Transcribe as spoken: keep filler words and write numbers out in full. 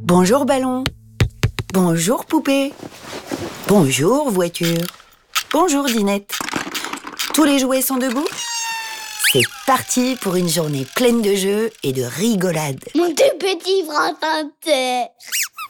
Bonjour ballon. Bonjour poupée. Bonjour voiture. Bonjour dinette. Tous les jouets sont debout? C'est parti pour une journée pleine de jeux et de rigolades. Mon tout petit bras